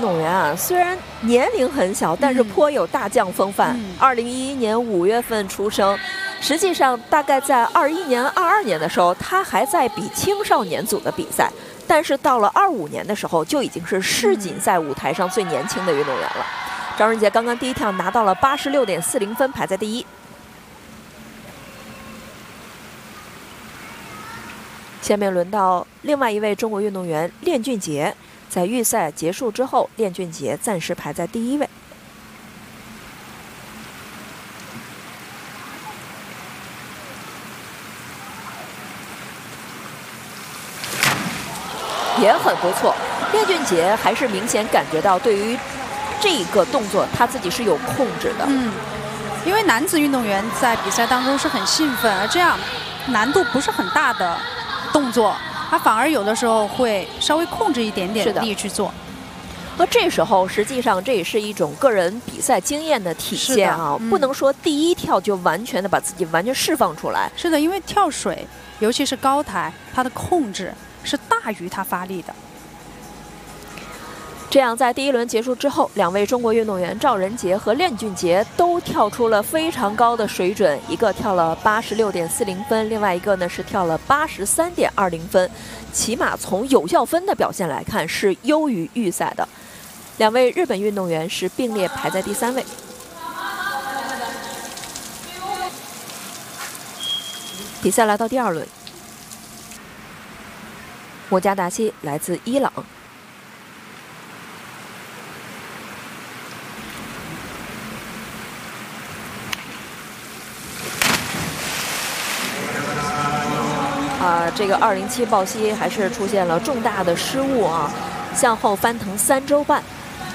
动员啊，虽然年龄很小，但是颇有大将风范。2011年5月份出生，实际上大概在21年、22年的时候，他还在比青少年组的比赛，但是到了25年的时候，就已经是世锦赛舞台上最年轻的运动员了。张仁杰刚刚第一跳拿到了86.40分，排在第一。下面轮到另外一位中国运动员练俊杰，在预赛结束之后，练俊杰暂时排在第一位。也很不错，练俊杰还是明显感觉到对于这个动作他自己是有控制的。 因为男子运动员在比赛当中是很兴奋，而这样难度不是很大的动作，他反而有的时候会稍微控制一点点力去做。 而这时候实际上这也是一种个人比赛经验的体现啊，不能说第一跳就完全的把自己完全释放出来。 是的，因为跳水尤其是高台，它的控制是大于他发力的。 这样，在第一轮结束之后，两位中国运动员赵仁杰和练俊杰都跳出了非常高的水准，一个跳了86.40分，另外一个呢是跳了83.20分，起码从有效分的表现来看是优于预赛的。两位日本运动员是并列排在第3位。比赛来到第2轮，莫加达西来自伊朗。这个207抱膝还是出现了重大的失误啊，向后翻腾3周半。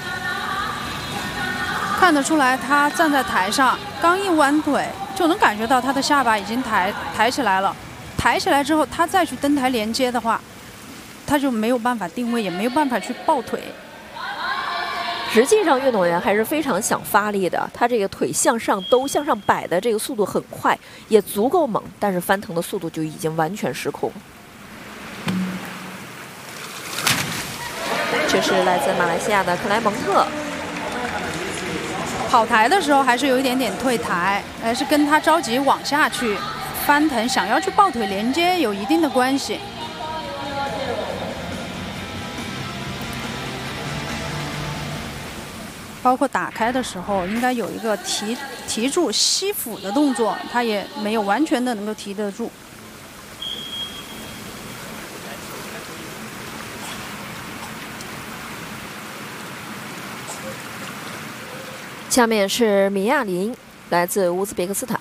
看得出来，他站在台上，刚一弯腿，就能感觉到他的下巴已经抬起来了。抬起来之后，他再去登台连接的话，他就没有办法定位，也没有办法去抱腿。 实际上，运动员还是非常想发力的。他这个腿向上兜、向上摆的这个速度很快，也足够猛，但是翻腾的速度就已经完全失控。这是来自马来西亚的克莱蒙特。 跑台的时候还是有一点点退台，是跟他着急往下去翻腾，想要去抱腿连接有一定的关系。包括打开的时候，应该有一个提住吸腹的动作，他也没有完全的能够提得住。 下面是米亚林，来自乌兹别克斯坦。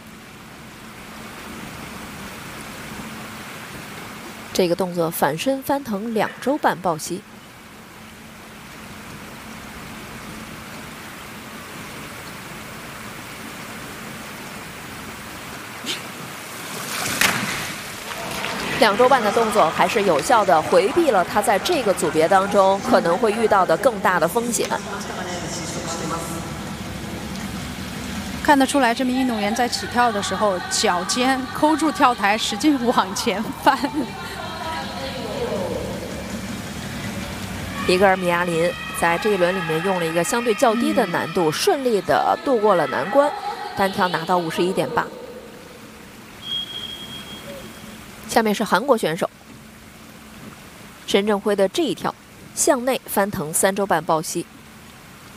这个动作反身翻腾2周半抱膝。2周半的动作还是有效的回避了他在这个组别当中可能会遇到的更大的风险。 看得出来，这名运动员在起跳的时候，脚尖抠住跳台，使劲往前翻。 伊戈尔·米亚林在这一轮里面用了一个相对较低的难度，顺利的度过了难关，单挑拿到51.8。下面是韩国选手申正辉的这一跳，向内翻腾3周半抱膝。